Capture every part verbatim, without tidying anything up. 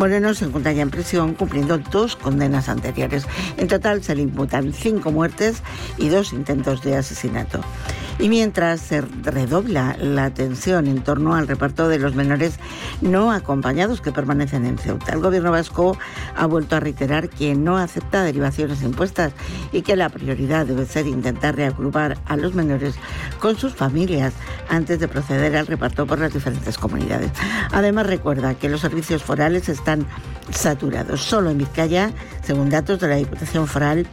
Moreno se encuentra ya en prisión cumpliendo dos condenas anteriores. En total se le imputan cinco muertes y dos intentos de asesinato. Y mientras se redobla la tensión en torno al reparto de los menores no acompañados que permanecen en Ceuta, el gobierno vasco ha vuelto a reiterar que no acepta derivaciones impuestas y que la prioridad debe ser intentar reagrupar a los menores con sus familias antes de proceder al reparto por las diferentes comunidades. Además, recuerda que los servicios forales están saturados. Solo en Vizcaya, según datos de la Diputación Foral,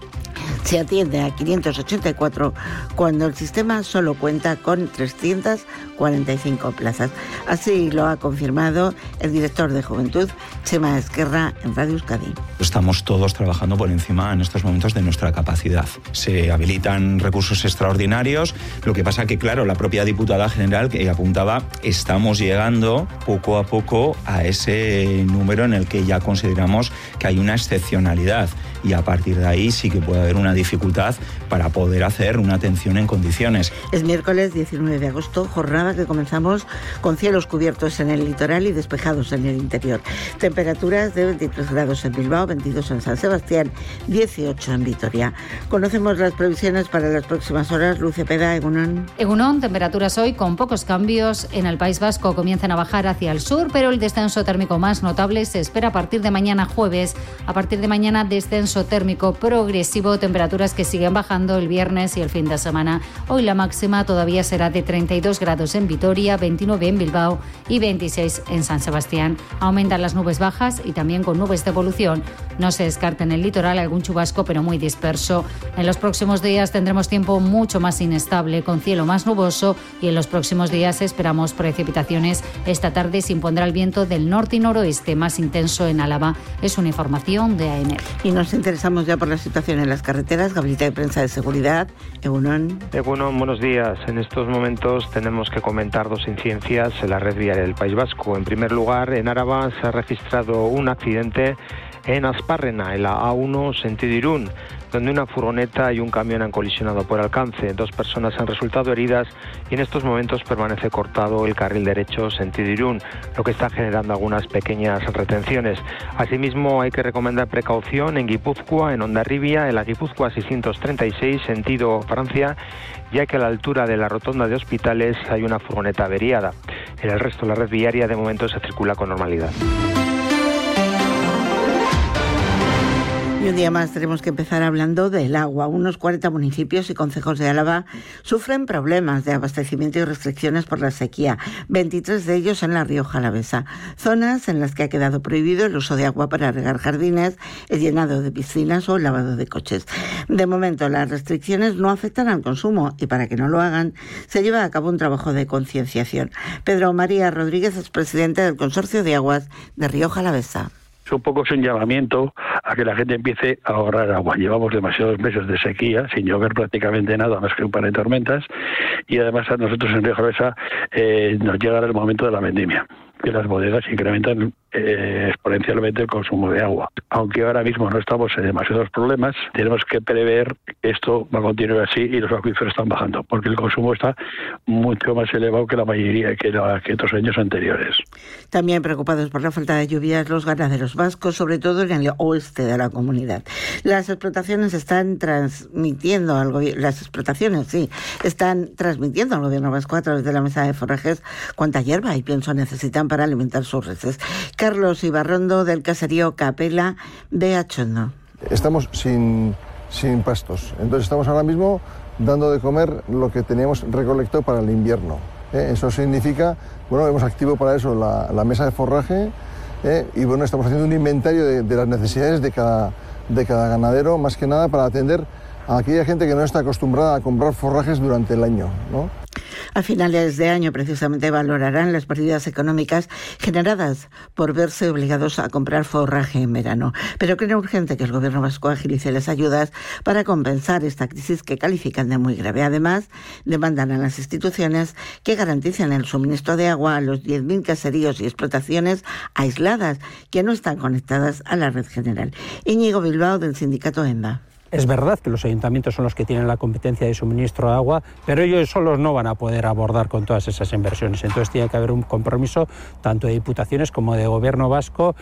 se atiende a quinientos ochenta y cuatro cuando el sistema solo cuenta con trescientas cuarenta y cinco plazas. Así lo ha confirmado el director de Juventud, Chema Esquerra, en Radio Euskadi. Estamos todos trabajando por encima en estos momentos de nuestra capacidad. Se habilitan recursos extraordinarios, lo que pasa que, claro, la propia diputada general que apuntaba, estamos llegando poco a poco a ese número en el que ya consideramos que hay una excepcionalidad y a partir de ahí sí que puede haber una dificultad para poder hacer una atención en condiciones. Es miércoles diecinueve de agosto, jornada que comenzamos con cielos cubiertos en el litoral y despejados en el interior. Temperaturas de veintitrés grados en Bilbao, veintidós en San Sebastián, dieciocho en Vitoria. Conocemos las previsiones para las próximas horas. Luz Cepeda, Egunon. Egunon, temperaturas hoy con pocos cambios. En el País Vasco comienzan a bajar hacia el sur, pero el descenso térmico más notable se espera a partir de mañana jueves. A partir de mañana descenso térmico progresivo, temperaturas que siguen bajando el viernes y el fin de semana. Hoy la máxima todavía será de treinta y dos grados en Vitoria, veintinueve en Bilbao y veintiséis en San Sebastián. Aumentan las nubes bajas y también con nubes de evolución. No se descarta en el litoral algún chubasco, pero muy disperso. En los próximos días tendremos tiempo mucho más inestable, con cielo más nuboso, y en los próximos días esperamos precipitaciones. Esta tarde se impondrá el viento del norte y noroeste más intenso en Álava. Es una información de A E N E R. Y nos interesamos ya por la situación en las carreteras. Gabinete de Prensa de Seguridad. Egunon. Egunon, buenos días. En estos momentos tenemos que comentar dos incidencias en la red viaria del País Vasco. En primer lugar, en Áraba se ha registrado un accidente en Aspárrena, en la A uno sentido Irún, donde una furgoneta y un camión han colisionado por alcance. Dos personas han resultado heridas y en estos momentos permanece cortado el carril derecho sentido Irún, lo que está generando algunas pequeñas retenciones. Asimismo, hay que recomendar precaución en Guipúzcoa, en Hondarribia, en la Guipúzcoa seiscientos treinta y seis, sentido Francia, ya que a la altura de la rotonda de Hospitales hay una furgoneta averiada. En el resto de la red viaria, de momento, se circula con normalidad. Y un día más tenemos que empezar hablando del agua. Unos cuarenta municipios y concejos de Álava sufren problemas de abastecimiento y restricciones por la sequía, veintitrés de ellos en la Rioja Alavesa. Zonas en las que ha quedado prohibido el uso de agua para regar jardines, el llenado de piscinas o el lavado de coches. De momento, las restricciones no afectan al consumo y para que no lo hagan, se lleva a cabo un trabajo de concienciación. Pedro María Rodríguez es presidente del Consorcio de Aguas de Rioja Alavesa. Un poco es un llamamiento a que la gente empiece a ahorrar agua. Llevamos demasiados meses de sequía, sin llover prácticamente nada, más que un par de tormentas, y además a nosotros en Rioja Alavesa eh, nos llega el momento de la vendimia, que las bodegas incrementan eh, exponencialmente el consumo de agua. Aunque ahora mismo no estamos en demasiados problemas, tenemos que prever que esto va a continuar así y los acuíferos están bajando, porque el consumo está mucho más elevado que la mayoría, que, la, que otros años anteriores. También preocupados por la falta de lluvias los ganaderos vascos, sobre todo en el oeste de la comunidad. Las explotaciones están transmitiendo al gobierno, las explotaciones sí, están transmitiendo al gobierno vasco a través de la mesa de forrajes cuánta hierba y pienso necesitan para alimentar sus reses. Carlos Ibarrondo, del caserío Capela de Achondo. Estamos sin, sin pastos, entonces estamos ahora mismo dando de comer lo que teníamos recolectado para el invierno. ¿eh? Eso significa, bueno, hemos activo para eso la, la mesa de forraje ¿eh? y bueno, estamos haciendo un inventario de, de las necesidades de cada, de cada ganadero, más que nada para atender a aquella gente que no está acostumbrada a comprar forrajes durante el año, ¿no? A finales de año, precisamente, valorarán las pérdidas económicas generadas por verse obligados a comprar forraje en verano. Pero creen urgente que el gobierno vasco agilice las ayudas para compensar esta crisis que califican de muy grave. Además, demandan a las instituciones que garanticen el suministro de agua a los diez mil caseríos y explotaciones aisladas que no están conectadas a la red general. Íñigo Bilbao, del sindicato EMBA. Es verdad que los ayuntamientos son los que tienen la competencia de suministro de agua, pero ellos solos no van a poder abordar con todas esas inversiones. Entonces tiene que haber un compromiso tanto de diputaciones como de gobierno vasco